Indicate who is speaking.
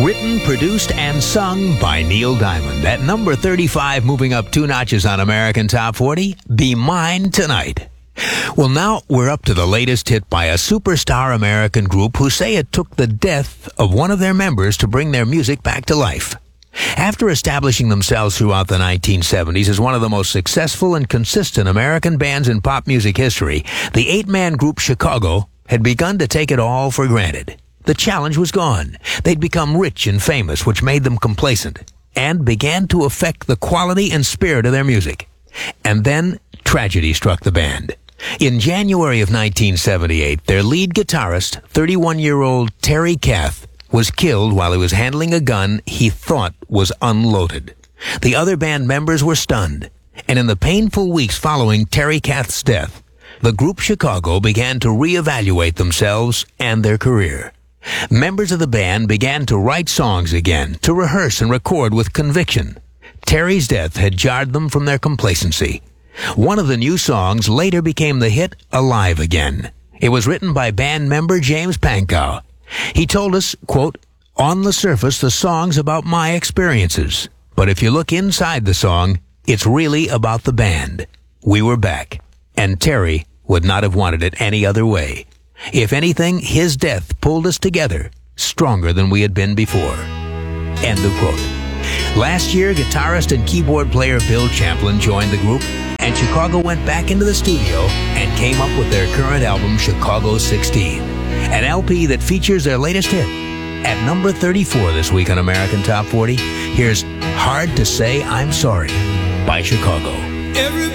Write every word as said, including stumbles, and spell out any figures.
Speaker 1: Written, produced, and sung by Neil Diamond. At number thirty-five, moving up two notches on American Top forty, Be Mine Tonight. Well, now we're up to the latest hit by a superstar American group who say it took the death of one of their members to bring their music back to life. After establishing themselves throughout the nineteen seventies as one of the most successful and consistent American bands in pop music history, the eight-man group Chicago had begun to take it all for granted. The challenge was gone. They'd become rich and famous, which made them complacent, and began to affect the quality and spirit of their music. And then tragedy struck the band. In January of nineteen seventy-eight, their lead guitarist, thirty-one-year-old Terry Kath, was killed while he was handling a gun he thought was unloaded. The other band members were stunned, and in the painful weeks following Terry Kath's death, the group Chicago began to reevaluate themselves and their career. Members of the band began to write songs again, to rehearse and record with conviction. Terry's death had jarred them from their complacency. One of the new songs later became the hit Alive Again. It was written by band member James Pankow. He told us, quote, "On the surface, the song's about my experiences. But if you look inside the song, it's really about the band. We were back. And Terry would not have wanted it any other way. If anything, his death pulled us together, stronger than we had been before." End of quote. Last year, guitarist and keyboard player Bill Champlin joined the group, and Chicago went back into the studio and came up with their current album, Chicago sixteen, an L P that features their latest hit. At number thirty-four this week on American Top forty, here's Hard to Say I'm Sorry by Chicago.
Speaker 2: Every